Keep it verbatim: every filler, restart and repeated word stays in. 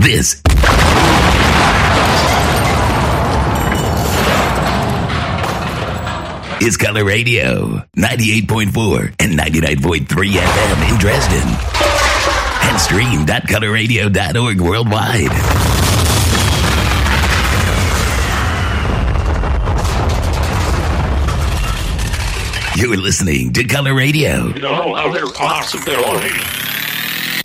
This is Color Radio, ninety-eight point four and ninety-nine point three F M in Dresden. And streamed at color radio dot org worldwide. You're listening to Color Radio. You know how they're possibilities.